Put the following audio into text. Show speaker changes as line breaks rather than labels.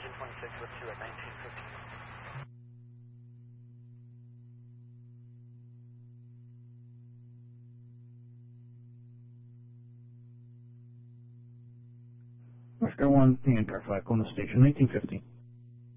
1026 with 2 at 1915.
Oscar 1, Hancock 5, Kona Station, 1950.